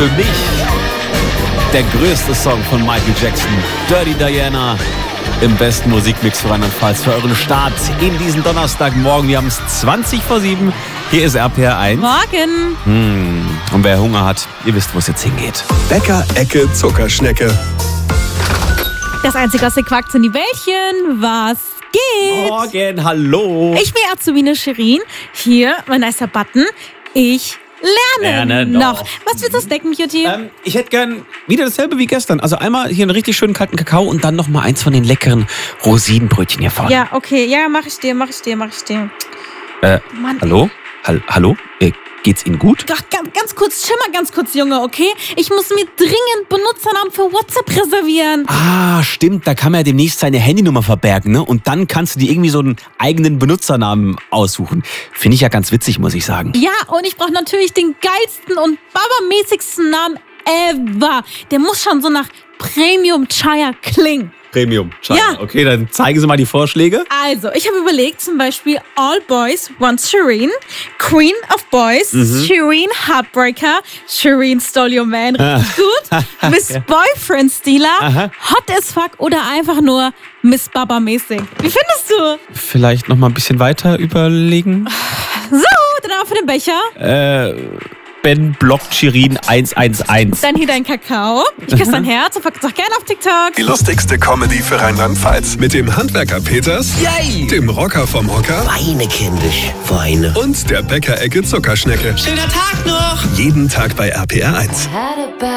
für mich der größte Song von Michael Jackson. Dirty Diana im besten Musikmix für Rheinland-Pfalz. Für euren Start in diesen Donnerstagmorgen. Wir haben es 20:07. Hier ist RPR 1. Morgen. Und wer Hunger hat, ihr wisst, wo es jetzt hingeht. Bäcker-Ecke Zuckerschnecke. Das Einzige, was ihr quackt, sind die Bällchen. Was geht? Morgen, hallo. Ich bin Azubine Shirin. Hier, mein nicer Button. Ich lerne noch. noch. Was willst du snacken, Cutie? Ich hätte gern wieder dasselbe wie gestern. Also einmal hier einen richtig schönen kalten Kakao und dann noch mal eins von den leckeren Rosinenbrötchen hier vorne. Ja, okay. Ja, mach ich dir. Mann. Hallo? Hallo? Geht's Ihnen gut? Ach, ganz kurz, chill mal ganz kurz, Junge, okay? Ich muss mir dringend Benutzernamen für WhatsApp reservieren. Ah, stimmt. Da kann man ja demnächst seine Handynummer verbergen, ne? Und dann kannst du dir irgendwie so einen eigenen Benutzernamen aussuchen. Finde ich ja ganz witzig, muss ich sagen. Ja, und ich brauche natürlich den geilsten und babamäßigsten Namen ever. Der muss schon so nach Premium Chaya klingen. Premium. Schade. Ja. Okay, dann zeigen Sie mal die Vorschläge. Also, ich habe überlegt, zum Beispiel All Boys Want Shireen, Queen of Boys, Shireen Heartbreaker, Shireen Stole Your Man, richtig gut, Miss Boyfriend Stealer, Hot as Fuck oder einfach nur Miss Baba mäßig. Wie findest du? Vielleicht noch mal ein bisschen weiter überlegen. So, dann auch für den Becher. Ben blockt Shirin 111. Dann hier dein Kakao. Ich küsse dein Herz und verkaufe auch gerne auf TikTok. Die lustigste Comedy für Rheinland-Pfalz. Mit dem Handwerker Peters, Yay! dem Rocker vom Hocker Weine, kindisch, Weine. und der Bäcker-Ecke Zuckerschnecke. Schöner Tag noch! Jeden Tag bei RPR 1.